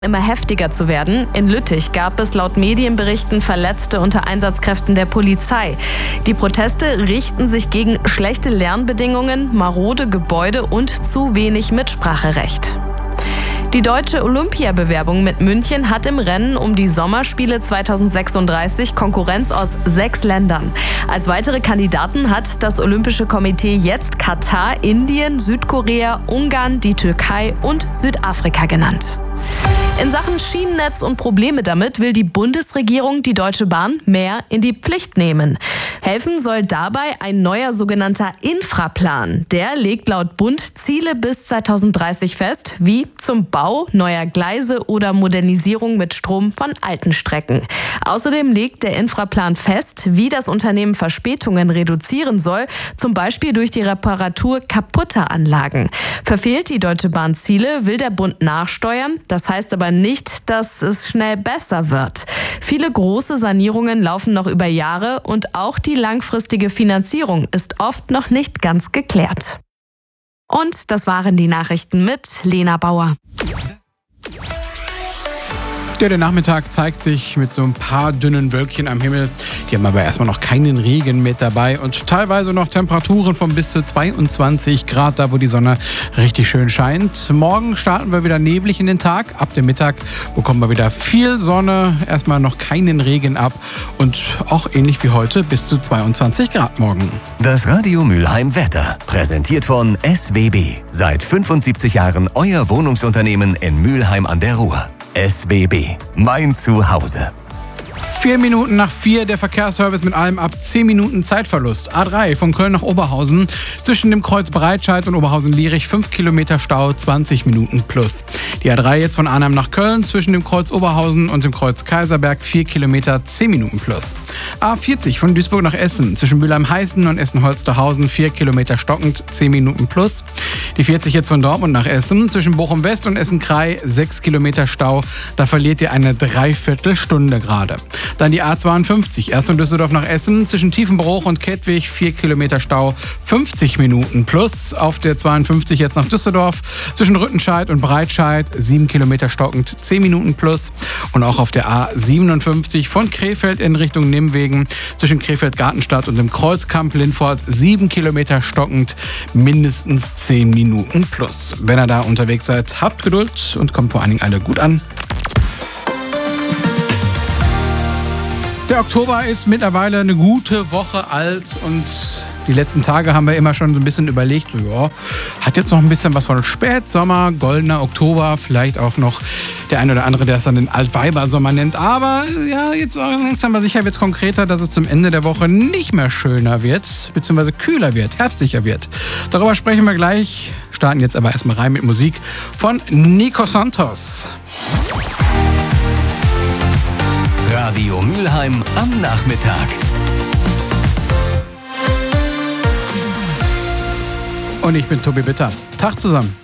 immer heftiger zu werden. In Lüttich gab es laut Medienberichten Verletzte unter Einsatzkräften der Polizei. Die Proteste richten sich gegen schlechte Lernbedingungen, marode Gebäude und zu wenig Mitspracherecht. Die deutsche Olympiabewerbung mit München hat im Rennen um die Sommerspiele 2036 Konkurrenz aus 6 Ländern. Als weitere Kandidaten hat das Olympische Komitee jetzt Katar, Indien, Südkorea, Ungarn, die Türkei und Südafrika genannt. In Sachen Schienennetz und Probleme damit will die Bundesregierung die Deutsche Bahn mehr in die Pflicht nehmen. Helfen soll dabei ein neuer sogenannter Infraplan. Der legt laut Bund Ziele bis 2030 fest, wie zum Bau neuer Gleise oder Modernisierung mit Strom von alten Strecken. Außerdem legt der Infraplan fest, wie das Unternehmen Verspätungen reduzieren soll, zum Beispiel durch die Reparatur kaputter Anlagen. Verfehlt die Deutsche Bahn Ziele, will der Bund nachsteuern. Das heißt aber nicht, dass es schnell besser wird. Viele große Sanierungen laufen noch über Jahre und auch die langfristige Finanzierung ist oft noch nicht ganz geklärt. Und das waren die Nachrichten mit Lena Bauer. Ja, der Nachmittag zeigt sich mit so ein paar dünnen Wölkchen am Himmel. Die haben aber erstmal noch keinen Regen mit dabei und teilweise noch Temperaturen von bis zu 22 Grad, da wo die Sonne richtig schön scheint. Morgen starten wir wieder neblig in den Tag. Ab dem Mittag bekommen wir wieder viel Sonne, erstmal noch keinen Regen ab und auch ähnlich wie heute bis zu 22 Grad morgen. Das Radio Mülheim Wetter, präsentiert von SWB. Seit 75 Jahren euer Wohnungsunternehmen in Mülheim an der Ruhr. SWB, mein Zuhause. 4 Minuten nach 4, der Verkehrsservice mit allem ab 10 Minuten Zeitverlust. A3 von Köln nach Oberhausen, zwischen dem Kreuz Breitscheid und Oberhausen-Lierich 5 Kilometer Stau, 20 Minuten plus. Die A3 jetzt von Arnhem nach Köln, zwischen dem Kreuz Oberhausen und dem Kreuz Kaiserberg 4 Kilometer, 10 Minuten plus. A40 von Duisburg nach Essen, zwischen Mülheim-Heißen und Essen-Holsterhausen 4 Kilometer stockend, 10 Minuten plus. Die 40 jetzt von Dortmund nach Essen, zwischen Bochum-West und Essen-Krei 6 Kilometer Stau, da verliert ihr eine Dreiviertelstunde gerade. Dann die A52, erst von Düsseldorf nach Essen, zwischen Tiefenbruch und Kettwig 4 Kilometer Stau, 50 Minuten plus. Auf der 52 jetzt nach Düsseldorf, zwischen Rüttenscheid und Breitscheid 7 Kilometer stockend, 10 Minuten plus. Und auch auf der A57 von Krefeld in Richtung Nimwegen, zwischen Krefeld-Gartenstadt und dem Kreuzkamp Linford 7 Kilometer stockend, mindestens 10 Minuten plus. Wenn ihr da unterwegs seid, habt Geduld und kommt vor allen Dingen alle gut an. Der Oktober ist mittlerweile eine gute Woche alt und die letzten Tage haben wir immer schon so ein bisschen überlegt, so, ja, hat jetzt noch ein bisschen was von Spätsommer, goldener Oktober, vielleicht auch noch der ein oder andere, der es dann den Altweibersommer nennt. Aber ja, jetzt langsam aber sicher wird es konkreter, dass es zum Ende der Woche nicht mehr schöner wird, beziehungsweise kühler wird, herbstlicher wird. Darüber sprechen wir gleich, starten jetzt aber erstmal rein mit Musik von Nico Santos. Radio Mülheim am Nachmittag. Und ich bin Tobi Bitter. Tag zusammen.